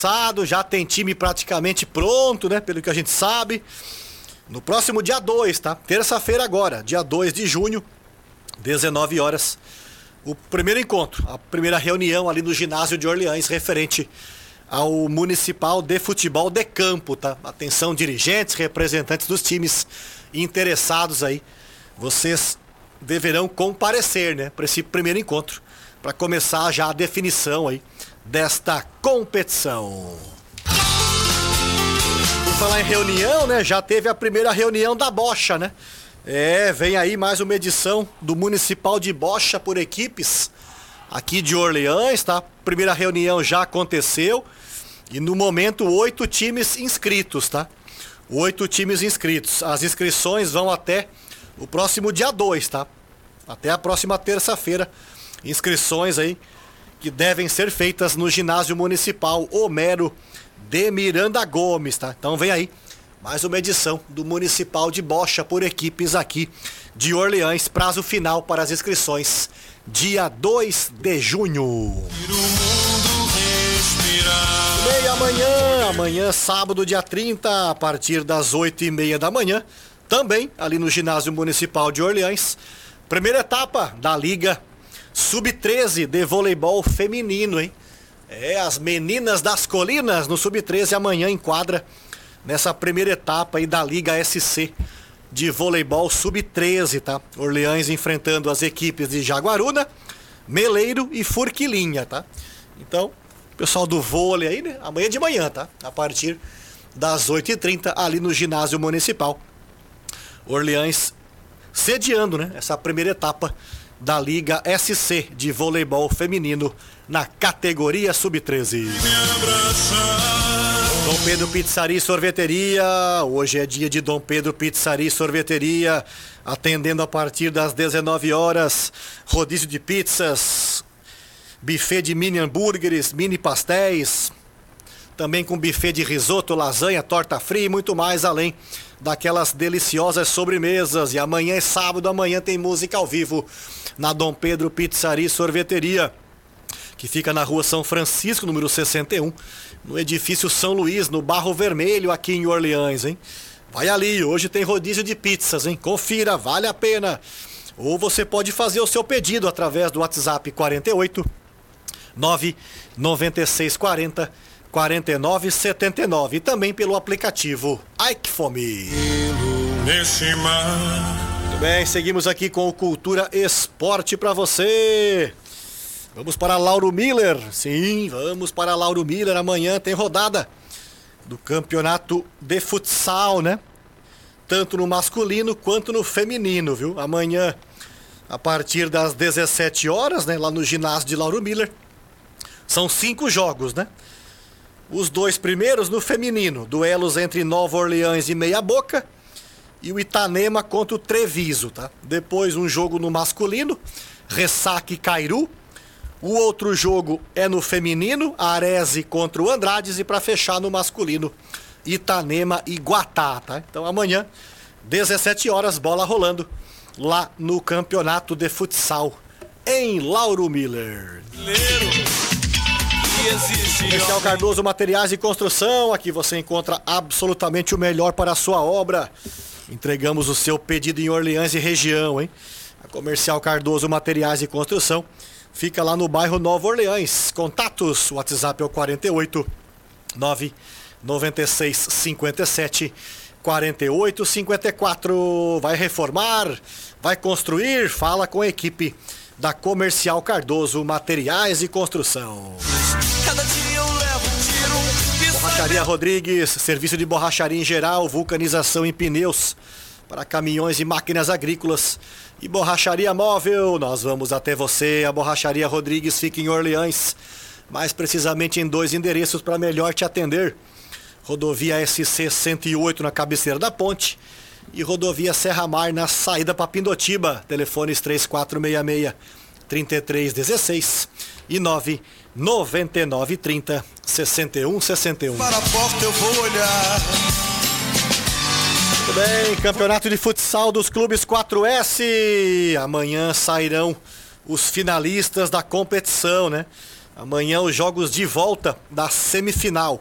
Já tem time praticamente pronto, né? Pelo que a gente sabe. No próximo dia 2, tá? Terça-feira agora, dia 2 de junho, 19 horas. O primeiro encontro, a primeira reunião ali no ginásio de Orleans, referente ao Municipal de Futebol de Campo, tá? Atenção, dirigentes, representantes dos times interessados aí. Vocês deverão comparecer, né? Para esse primeiro encontro, para começar já a definição aí desta competição. Por falar em reunião, né? Já teve a primeira reunião da bocha, né? Vem aí mais uma edição do Municipal de Bocha por equipes aqui de Orleans, tá? Primeira reunião já aconteceu e no momento 8 times inscritos, tá? 8 times inscritos. As inscrições vão até o próximo dia 2, tá? Até a próxima terça-feira. Inscrições aí que devem ser feitas no ginásio municipal Homero de Miranda Gomes, tá? Então vem aí mais uma edição do Municipal de Bocha por equipes aqui de Orleans. Prazo final para as inscrições, dia 2 de junho. E amanhã, sábado, dia 30, a partir das 8h30 da manhã, também ali no ginásio municipal de Orleans, primeira etapa da Liga Sub-13 de voleibol feminino, hein? As meninas das colinas no Sub-13 amanhã em quadra nessa primeira etapa aí da Liga SC de voleibol Sub-13, tá? Orleans enfrentando as equipes de Jaguaruna, Meleiro e Forquilinha, tá? Então, pessoal do vôlei aí, né? Amanhã de manhã, tá? A partir das 8h30 ali no ginásio municipal. Orleans sediando, né? Essa primeira etapa da Liga SC de voleibol feminino na categoria Sub-13. Dom Pedro Pizzaria e Sorveteria, hoje é dia de Dom Pedro Pizzaria e Sorveteria, atendendo a partir das 19 horas, rodízio de pizzas, buffet de mini hambúrgueres, mini pastéis, também com buffet de risoto, lasanha, torta fria e muito mais, além daquelas deliciosas sobremesas. E amanhã é sábado, amanhã tem música ao vivo na Dom Pedro Pizzaria e Sorveteria, que fica na rua São Francisco, número 61, no edifício São Luís, no Barro Vermelho, aqui em Orleans, hein? Vai ali, hoje tem rodízio de pizzas, hein? Confira, vale a pena. Ou você pode fazer o seu pedido através do WhatsApp 48 99640 4979 e também pelo aplicativo iFome. Muito bem, seguimos aqui com o Cultura Esporte para você. Vamos para Lauro Miller. Sim, vamos para Lauro Miller. Amanhã tem rodada do campeonato de futsal, né? Tanto no masculino quanto no feminino, viu? Amanhã, a partir das 17 horas, né? Lá no ginásio de Lauro Miller. São 5 jogos, né? Os 2 primeiros no feminino. Duelos entre Nova Orleans e Meia Boca. E o Itanema contra o Treviso, tá? Depois um jogo no masculino. Ressaca e Cairu. O outro jogo é no feminino, Arese contra o Andrades, e para fechar no masculino, Itanema e Guatá, tá? Então amanhã, 17 horas, bola rolando lá no campeonato de futsal em Lauro Miller. Comercial Cardoso Materiais de Construção, aqui você encontra absolutamente o melhor para a sua obra. Entregamos o seu pedido em Orleans e região, hein? A Comercial Cardoso Materiais de Construção fica lá no bairro Nova Orleans. Contatos, o WhatsApp é o 48 996 57 48 54. Vai reformar, vai construir, fala com a equipe da Comercial Cardoso Materiais de Construção. Cada dia eu levo um tiro. Borracharia Rodrigues, serviço de borracharia em geral, vulcanização em pneus para caminhões e máquinas agrícolas. E Borracharia Móvel, nós vamos até você. A Borracharia Rodrigues fica em Orleans, mais precisamente em 2 endereços para melhor te atender. Rodovia SC 108 na cabeceira da ponte e Rodovia Serra Mar na saída para Pindotiba. Telefones 3466-3316 e 99930-6161. Para a porta eu vou olhar. Muito bem, campeonato de futsal dos clubes 4S. Amanhã sairão os finalistas da competição, né? Amanhã os jogos de volta da semifinal.